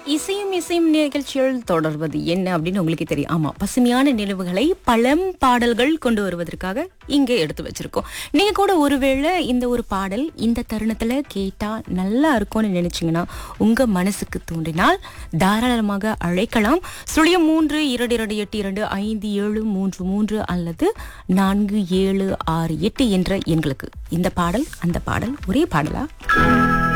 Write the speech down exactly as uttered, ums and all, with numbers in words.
இசையும் இசையும் நிகழ்ச்சிகள் தொடர்வது என்ன அப்படின்னு உங்களுக்கு தெரியும். ஆமா, பசுமையான நினைவுகளை பழம் பாடல்கள் கொண்டு வருவதற்காக இங்கே எடுத்து வச்சிருக்கோம். நீங்க கூட ஒருவேளை இந்த ஒரு பாடல் இந்த தருணத்துல கேட்டா நல்லா இருக்கும்னு நினைச்சீங்கன்னா, உங்க மனசுக்கு தூண்டினால் தாராளமாக அழைக்கலாம். சுழியம் மூன்று இரண்டு இரண்டு எட்டு இரண்டு ஐந்து ஏழு மூன்று மூன்று அல்லது நான்கு ஏழு ஆறு எட்டு என்ற எண்களுக்கு. இந்த பாடல் அந்த பாடல் ஒரே பாடலா?